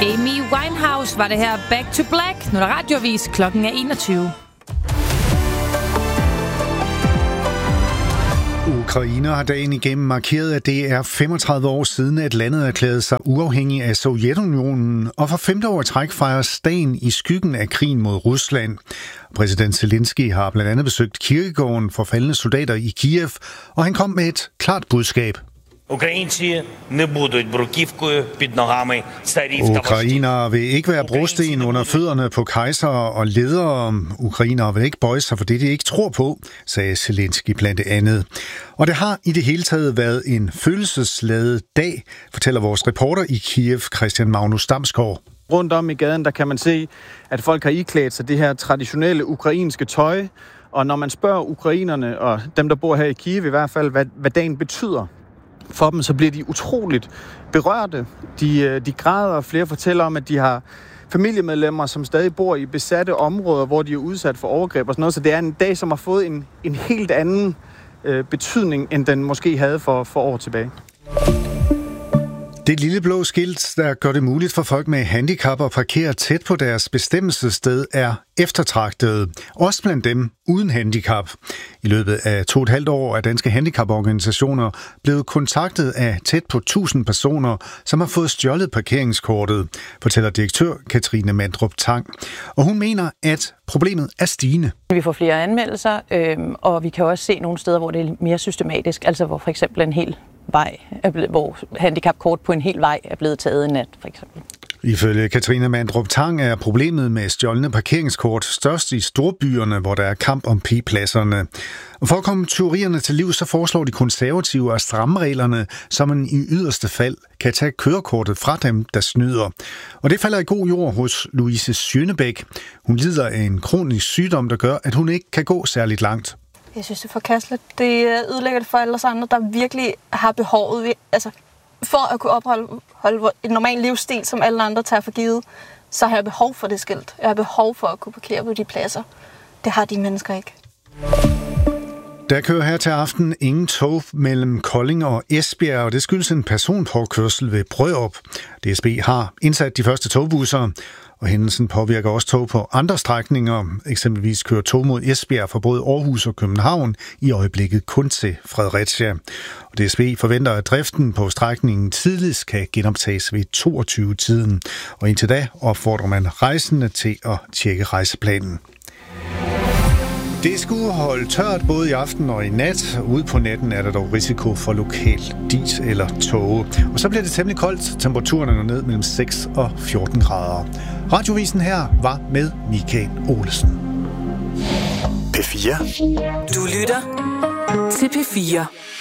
Amy Winehouse var det her. Back to Black. Nu er der radioavis. Klokken er 21. Ukraine har dagen igennem markeret, at det er 35 år siden, at landet erklærede sig uafhængig af Sovjetunionen, og for 5. år i træk fejres dagen i skyggen af krigen mod Rusland. Præsident Zelensky har blandt andet besøgt kirkegården for faldne soldater i Kiev, og han kom med et Klart budskab. Ukrainere vil ikke være brosten under fødderne på kejsere og ledere. Ukrainere vil ikke bøje sig for det, de ikke tror på, sagde Zelensky blandt andet. Og det har i det hele taget været en følelsesladet dag, fortæller vores reporter i Kiev, Christian Magnus Damsgaard. Rundt om i gaden, der kan man se, at folk har iklædt sig det her traditionelle ukrainske tøj. Og når man spørger ukrainerne, og dem, der bor her i Kiev i hvert fald, hvad dagen betyder for dem, så bliver de utroligt berørte. De græder, og flere fortæller om, at de har familiemedlemmer, som stadig bor i besatte områder, hvor de er udsat for overgreb og sådan noget. Så det er en dag, som har fået en helt anden betydning, end den måske havde for år tilbage. Det lille blå skilt, der gør det muligt for folk med handicap at parkere tæt på deres bestemmelsessted, er eftertragtet. Også blandt dem uden handicap. I løbet af 2,5 år er danske handicaporganisationer blevet kontaktet af tæt på 1000 personer, som har fået stjålet parkeringskortet, fortæller direktør Katrine Mandrup Tang. Og hun mener, at problemet er stigende. Vi får flere anmeldelser, og vi kan også se nogle steder, hvor det er mere systematisk. Altså hvor for eksempel en hel vej, hvor handicapkort på en hel vej er blevet taget i nat, for eksempel. Ifølge Katrine Mandrup Tang er problemet med stjålne parkeringskort størst i storbyerne, hvor der er kamp om p-pladserne. Og for at komme tyverierne til liv, så foreslår de konservative at stramme reglerne, så man i yderste fald kan tage kørekortet fra dem, der snyder. Og det falder i god jord hos Louise Schønebæk. Hun lider af en kronisk sygdom, der gør, at hun ikke kan gå særligt langt. Jeg synes, det er forkasteligt. Det ødelægger det for alle os andre, der virkelig har behovet for at kunne opholde en normal livsstil, som alle andre tager for givet, så har jeg behov for det skilt. Jeg har behov for at kunne parkere på de pladser. Det har de mennesker ikke. Der kører her til aften ingen tog mellem Kolding og Esbjerg, og det skyldes en personpåkørsel ved Brørup. DSB har indsat de første togbusser, og hændelsen påvirker også tog på andre strækninger. Eksempelvis kører tog mod Esbjerg fra både Aarhus og København i øjeblikket kun til Fredericia. Og DSB forventer, at driften på strækningen tidligst kan genoptages ved 22-tiden. Og indtil da opfordrer man rejsende til at tjekke rejseplanen. Det skulle holde tørt både i aften og i nat. Ude på natten er der dog risiko for lokal dis eller tåge. Og så bliver det temmelig koldt. Temperaturen er ned mellem 6 og 14 grader. Radiovisen her var med Michael Olesen. P4. Du lytter til P4.